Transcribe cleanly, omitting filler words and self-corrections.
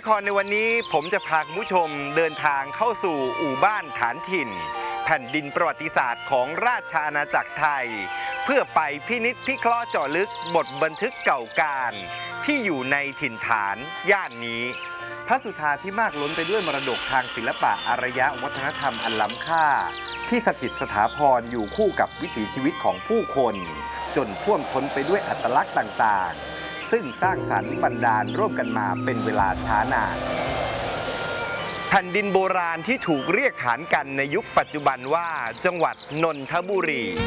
ครในวันนี้ผมจะพาคุณผู้ชมเดินทางเข้าสู่อู่บ้านฐานถิ่นแผ่นดินประวัติศาสตร์ของราชอาณาจักรไทยเพื่อไปพินิจพิเคราะห์เจาะลึกบทบันทึกเก่าการที่อยู่ในถิ่นฐานย่านนี้พระสุธาที่มากล้นไปด้วยมรดกทางศิลปะอารยวัฒนธรรมอันล้ำค่าที่สถิตสถาพรอยู่คู่กับวิถีชีวิตของผู้คนจนท่วมท้นไปด้วยอัตลักษณ์ต่างๆซึ่งสร้างสรรค์บันดาลร่วมกันมาเป็นเวลาช้านานแผ่นดินโบราณที่ถูกเรียกขานกันในยุคปัจจุบันว่าจังหวัดนนทบุรี